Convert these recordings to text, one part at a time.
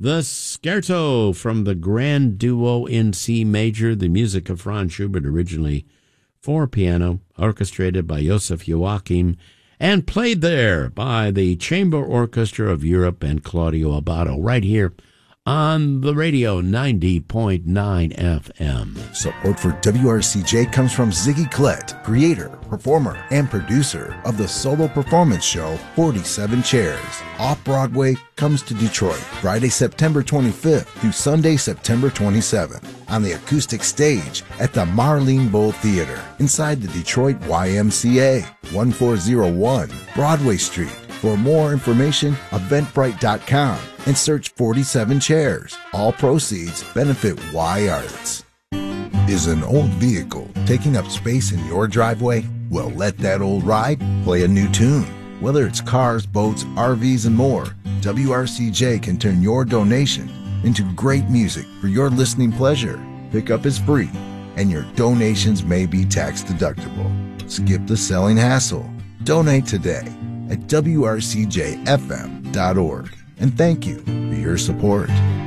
The Scherzo from the Grand Duo in C Major, the music of Franz Schubert, originally for piano, orchestrated by Joseph Joachim, and played there by the Chamber Orchestra of Europe and Claudio Abbado, right here on the radio, 90.9 FM. Support for WRCJ comes from Ziggy Klett, creator, performer, and producer of the solo performance show 47 Chairs. Off-Broadway comes to Detroit Friday, September 25th through Sunday, September 27th on the acoustic stage at the Marlene Bowl Theater inside the Detroit YMCA, 1401 Broadway Street. For more information, Eventbrite.com and search 47 Chairs. All proceeds benefit Y Arts. Is an old vehicle taking up space in your driveway? Well, let that old ride play a new tune. Whether it's cars, boats, RVs, and more, WRCJ can turn your donation into great music for your listening pleasure. Pickup is free, and your donations may be tax deductible. Skip the selling hassle. Donate today at WRCJFM.org. And thank you for your support.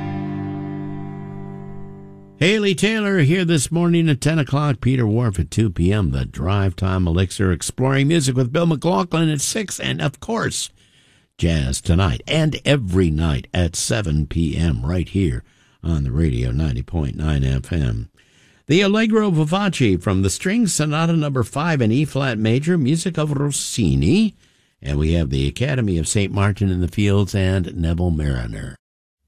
Haley Taylor here this morning at 10 o'clock. Peter Wharf at 2 p.m. The Drive Time Elixir, exploring music with Bill McLaughlin at 6. And, of course, jazz tonight and every night at 7 p.m. right here on the radio, 90.9 FM. The Allegro Vivace from the String Sonata No. 5 in E-flat major, music of Rossini. And we have the Academy of St. Martin in the Fields and Neville Mariner.